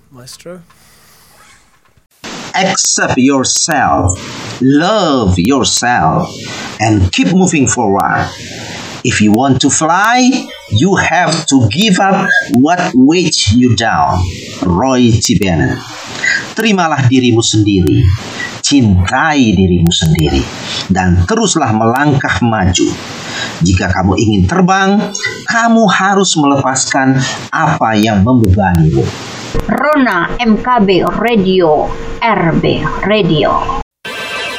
Maestro. Accept yourself, love yourself, and keep moving forward. If you want to fly, you have to give up what weighs you down. Roy T. Bennett. Terimalah dirimu sendiri, cintai dirimu sendiri, dan teruslah melangkah maju. Jika kamu ingin terbang, kamu harus melepaskan apa yang membebanimu. Rona MKB Radio, RB Radio.